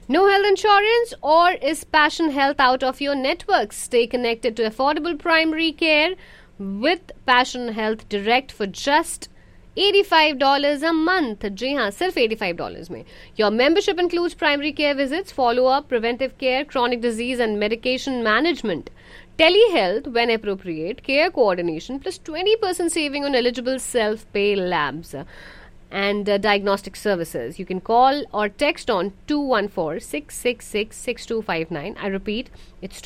No health insurance, or is Passion Health out of your network? Stay connected to affordable primary care with Passion Health Direct for just $85 a month. जी हाँ, सिर्फ $85 में. Your membership includes primary care visits, follow-up, preventive care, chronic disease and medication management, telehealth when appropriate, care coordination, plus 20% saving on eligible self-pay labs and diagnostic services. You can call or text on 214-666-6259. I repeat, it's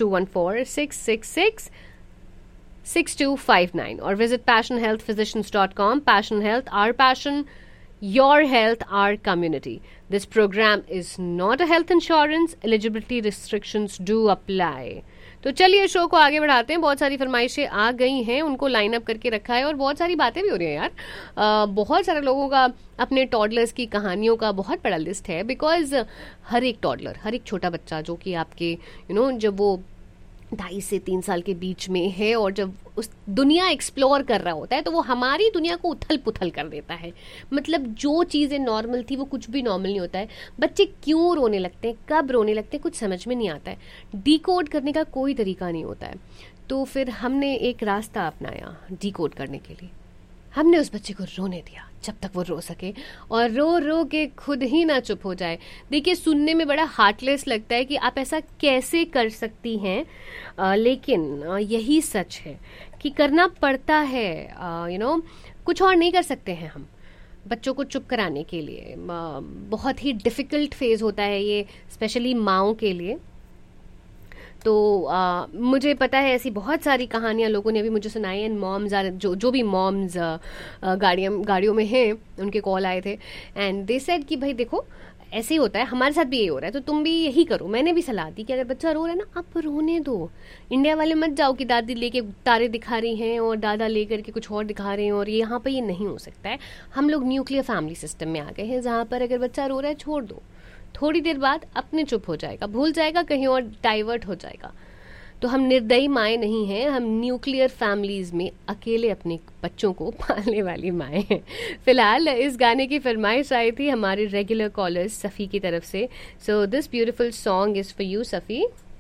214-666-6259. Or visit passionhealthphysicians.com. Passion Health, our passion, your health, our community. This program is not a health insurance. Eligibility restrictions do apply. तो चलिए show को आगे बढ़ाते हैं. बहुत सारी फरमाइशें आ गई हैं, उनको लाइन अप करके रखा है और बहुत सारी बातें भी हो रही हैं यार. बहुत सारे लोगों का अपने टॉडलर्स की कहानियों का बहुत बड़ा लिस्ट है. बिकॉज हर एक टॉडलर, हर एक छोटा बच्चा जो कि आपके जब वो 2.5 से 3 साल के बीच में है और जब उस दुनिया एक्सप्लोर कर रहा होता है तो वो हमारी दुनिया को उथल पुथल कर देता है. मतलब जो चीज़ें नॉर्मल थी वो कुछ भी नॉर्मल नहीं होता है. बच्चे क्यों रोने लगते हैं, कब रोने लगते हैं, कुछ समझ में नहीं आता है. डिकोड करने का कोई तरीका नहीं होता है. तो फिर हमने एक रास्ता अपनाया डिकोड करने के लिए. हमने उस बच्चे को रोने दिया जब तक वो रो सके, और रो रो के खुद ही ना चुप हो जाए. देखिए, सुनने में बड़ा हार्टलेस लगता है कि आप ऐसा कैसे कर सकती हैं, लेकिन यही सच है कि करना पड़ता है. कुछ और नहीं कर सकते हैं हम बच्चों को चुप कराने के लिए. बहुत ही डिफ़िकल्ट फेज़ होता है ये, स्पेशली माँओं के लिए. तो मुझे पता है ऐसी बहुत सारी कहानियाँ लोगों ने अभी मुझे सुनाई हैं. मॉम्स आर जो भी मॉम्स गाड़ियों में हैं, उनके कॉल आए थे एंड दे सेड कि भाई देखो ऐसे ही होता है, हमारे साथ भी यही हो रहा है, तो तुम भी यही करो. मैंने भी सलाह दी कि अगर बच्चा रो रहा है ना, आप रोने दो. इंडिया वाले मत जाओ कि दादी लेके तारे दिखा रही हैं और दादा लेकर के कुछ और दिखा रहे हैं, और यहाँ पर ये नहीं हो सकता है. हम लोग न्यूक्लियर फैमिली सिस्टम में आ गए हैं जहाँ पर अगर बच्चा रो रहा है छोड़ दो, थोड़ी देर बाद अपने चुप हो जाएगा, भूल जाएगा, कहीं और डाइवर्ट हो जाएगा. तो हम निर्दयी माएँ नहीं हैं, हम न्यूक्लियर फैमिलीज़ में अकेले अपने बच्चों को पालने वाली माएँ हैं. फिलहाल इस गाने की फरमाइश आई थी हमारे रेगुलर कॉलर्स सफ़ी की तरफ से. So this beautiful song is for you Safi.